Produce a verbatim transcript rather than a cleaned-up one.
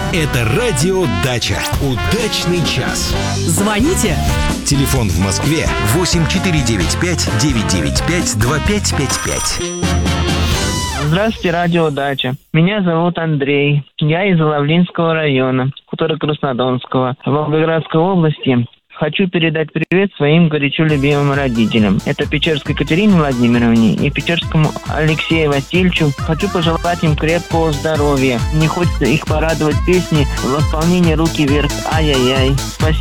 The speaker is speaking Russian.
Это радио «Дача». Удачный час. Звоните. Телефон в Москве восемь четыре девять пять девять девять пять два пять пять пять. Здравствуйте, радио «Дача». Меня зовут Андрей. Я из Лавлинского района, хутора Краснодонского, Волгоградской области. Хочу передать привет своим горячо любимым родителям. Это Печерской Екатерине Владимировне и Печерскому Алексею Васильевичу. Хочу пожелать им крепкого здоровья. Мне хочется их порадовать песней в исполнении «Руки вверх». Ай-яй-яй. Спасибо.